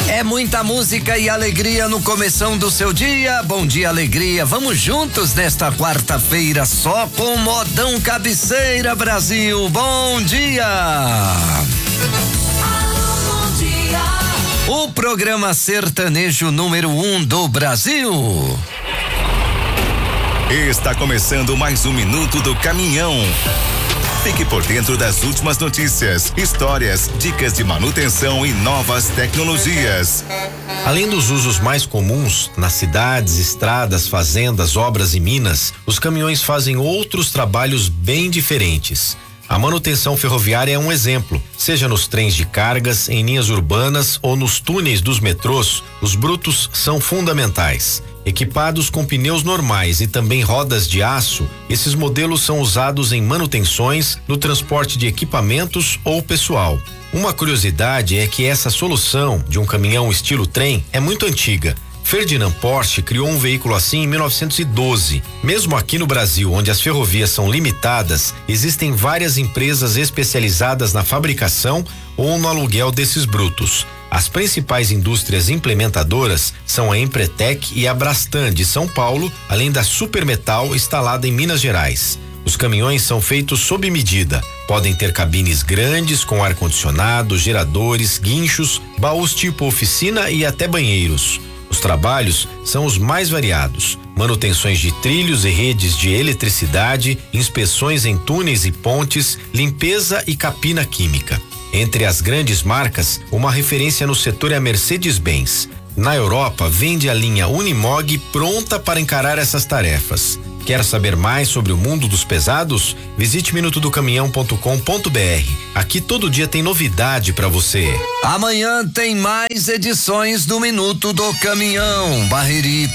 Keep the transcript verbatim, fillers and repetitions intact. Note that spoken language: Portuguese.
É muita música e alegria no começão do seu dia. Bom dia, alegria. Vamos juntos nesta quarta-feira só com Modão Cabeceira Brasil. Bom dia. Alô, bom dia. O programa sertanejo número um do Brasil. Está começando mais um Minuto do Caminhão. Fique por dentro das últimas notícias, histórias, dicas de manutenção e novas tecnologias. Além dos usos mais comuns, nas cidades, estradas, fazendas, obras e minas, os caminhões fazem outros trabalhos bem diferentes. A manutenção ferroviária é um exemplo. Seja nos trens de cargas, em linhas urbanas ou nos túneis dos metrôs, os brutos são fundamentais. Equipados com pneus normais e também rodas de aço, esses modelos são usados em manutenções, no transporte de equipamentos ou pessoal. Uma curiosidade é que essa solução de um caminhão estilo trem é muito antiga. Ferdinand Porsche criou um veículo assim em mil novecentos e doze. Mesmo aqui no Brasil, onde as ferrovias são limitadas, existem várias empresas especializadas na fabricação ou no aluguel desses brutos. As principais indústrias implementadoras são a Empretec e a Brastan de São Paulo, além da Supermetal instalada em Minas Gerais. Os caminhões são feitos sob medida. Podem ter cabines grandes com ar-condicionado, geradores, guinchos, baús tipo oficina e até banheiros. Os trabalhos são os mais variados: manutenções de trilhos e redes de eletricidade, inspeções em túneis e pontes, limpeza e capina química. Entre as grandes marcas, uma referência no setor é a Mercedes-Benz. Na Europa, vende a linha Unimog pronta para encarar essas tarefas. Quer saber mais sobre o mundo dos pesados? Visite minuto do caminhão ponto com ponto br. Aqui todo dia tem novidade para você. Amanhã tem mais edições do Minuto do Caminhão. Barreiri